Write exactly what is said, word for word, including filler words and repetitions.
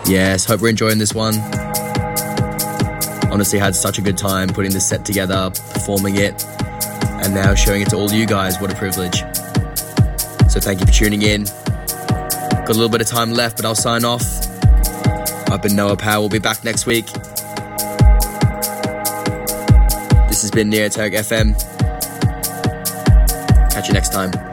Yes, hope we're enjoying this one. Honestly, had such a good time putting this set together, performing it, and now showing it to all you guys. What a privilege. So thank you for tuning in. Got a little bit of time left, but I'll sign off. I've been Noah Powell. We'll be back next week. This has been Neoteric F M. Catch you next time.